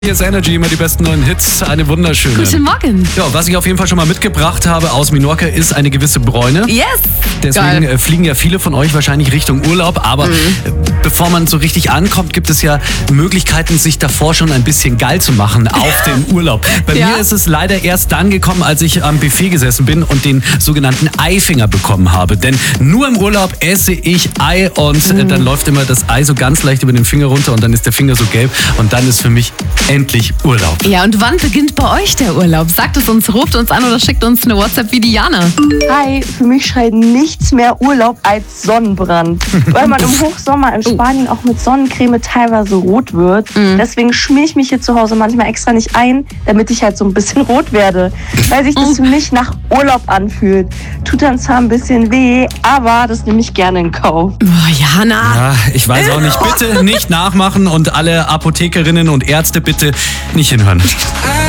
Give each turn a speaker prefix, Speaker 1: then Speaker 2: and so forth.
Speaker 1: Hier ist Energy, immer die besten neuen Hits, eine wunderschöne.
Speaker 2: Guten Morgen.
Speaker 1: Ja, was ich auf jeden Fall schon mal mitgebracht habe aus Menorca ist eine gewisse Bräune.
Speaker 2: Yes.
Speaker 1: Deswegen
Speaker 2: Geil.
Speaker 1: fliegen ja viele von euch wahrscheinlich Richtung Urlaub, aber bevor man so richtig ankommt, gibt es ja Möglichkeiten, sich davor schon ein bisschen geil zu machen auf den Urlaub. Bei
Speaker 2: Ja.
Speaker 1: mir ist es leider erst dann gekommen, als ich am Buffet gesessen bin und den sogenannten Eifinger bekommen habe. Denn nur im Urlaub esse ich Ei und dann läuft immer das Ei so ganz leicht über den Finger runter und dann ist der Finger so gelb und dann ist für mich endlich Urlaub.
Speaker 2: Ja, und wann beginnt bei euch der Urlaub? Sagt es uns, ruft uns an oder schickt uns eine WhatsApp wie Diana.
Speaker 3: Hi, für mich schreit nichts mehr Urlaub als Sonnenbrand. Weil man im Hochsommer in Spanien auch mit Sonnencreme teilweise rot wird. Deswegen schmier ich mich hier zu Hause manchmal extra nicht ein, damit ich halt so ein bisschen rot werde. Weil sich das für mich nach Urlaub anfühlt. Tut dann zwar ein bisschen weh, aber das nehme ich gerne in Kauf.
Speaker 2: Oh, Jana.
Speaker 1: Ja, ich weiß auch nicht. Bitte nicht nachmachen und alle Apothekerinnen und Ärzte bitte nicht hinhören.